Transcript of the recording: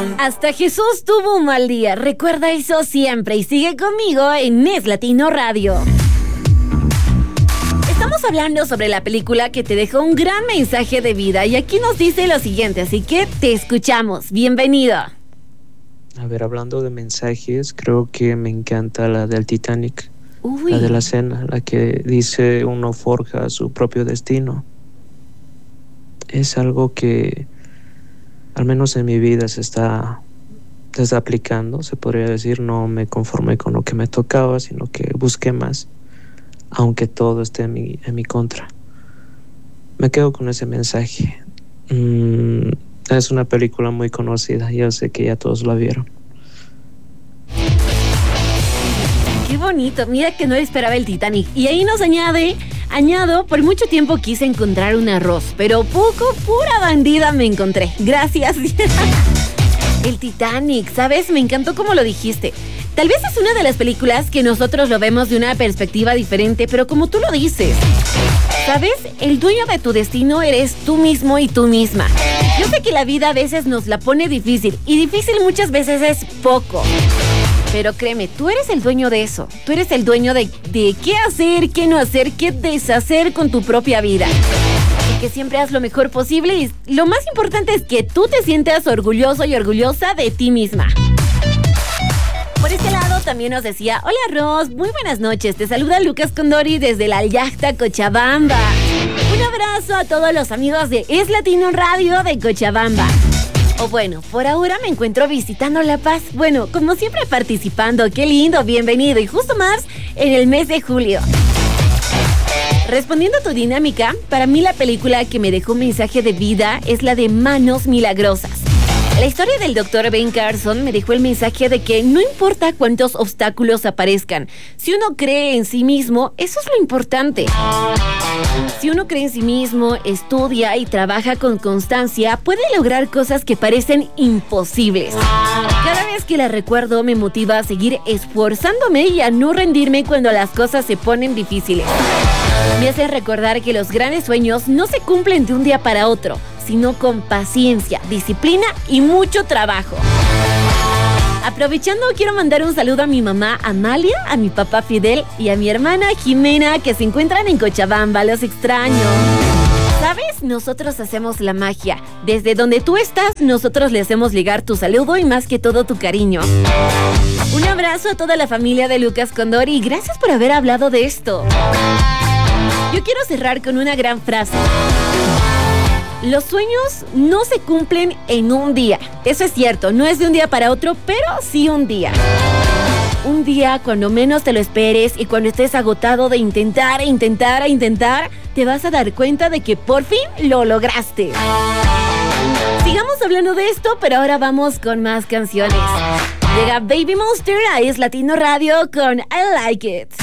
Hasta Jesús tuvo un mal día. Recuerda eso siempre y sigue conmigo en Es Latino Radio. Estamos hablando sobre la película que te dejó un gran mensaje de vida y aquí nos dice lo siguiente, así que te escuchamos. Bienvenido. A ver, hablando de mensajes, creo que me encanta la del Titanic. Uy. La de la cena, la que dice uno forja su propio destino. Es algo que, al menos en mi vida, se está aplicando, se podría decir. No me conformé con lo que me tocaba, sino que busqué más, aunque todo esté en mi contra. Me quedo con ese mensaje. Es una película muy conocida, yo sé que ya todos la vieron. Qué bonito, mira que no esperaba el Titanic. Y ahí nos añado, por mucho tiempo quise encontrar un arroz, pero pura bandida me encontré. Gracias. El Titanic, ¿sabes? Me encantó como lo dijiste. Tal vez es una de las películas que nosotros lo vemos de una perspectiva diferente, pero como tú lo dices, ¿sabes? El dueño de tu destino eres tú mismo y tú misma. Yo sé que la vida a veces nos la pone difícil, y difícil muchas veces es poco. Pero créeme, tú eres el dueño de eso. Tú eres el dueño de qué hacer, qué no hacer, qué deshacer con tu propia vida. Y que siempre haz lo mejor posible. Y lo más importante es que tú te sientas orgulloso y orgullosa de ti misma. Por este lado también nos decía: hola Ros, muy buenas noches. Te saluda Lucas Condori desde la Yachta Cochabamba. Un abrazo a todos los amigos de Es Latino Radio de Cochabamba. O bueno, por ahora me encuentro visitando La Paz. Bueno, como siempre participando. Qué lindo, bienvenido. Y justo más en el mes de julio. Respondiendo a tu dinámica, para mí la película que me dejó un mensaje de vida es la de Manos Milagrosas. La historia del Dr. Ben Carson me dejó el mensaje de que no importa cuántos obstáculos aparezcan, si uno cree en sí mismo, eso es lo importante. Si uno cree en sí mismo, estudia y trabaja con constancia, puede lograr cosas que parecen imposibles. Cada vez que la recuerdo me motiva a seguir esforzándome y a no rendirme cuando las cosas se ponen difíciles. Me hace recordar que los grandes sueños no se cumplen de un día para otro, sino con paciencia, disciplina y mucho trabajo. Aprovechando, quiero mandar un saludo a mi mamá Amalia, a mi papá Fidel y a mi hermana Jimena, que se encuentran en Cochabamba. Los extraño. ¿Sabes? Nosotros hacemos la magia. Desde donde tú estás, nosotros le hacemos llegar tu saludo y más que todo tu cariño. Un abrazo a toda la familia de Lucas Condori y gracias por haber hablado de esto. Yo quiero cerrar con una gran frase. Los sueños no se cumplen en un día. Eso es cierto, no es de un día para otro, pero sí un día. Un día cuando menos te lo esperes y cuando estés agotado de intentar, te vas a dar cuenta de que por fin lo lograste. Sigamos hablando de esto, pero ahora vamos con más canciones. Llega Baby Monster a Es Latino Radio con I Like It.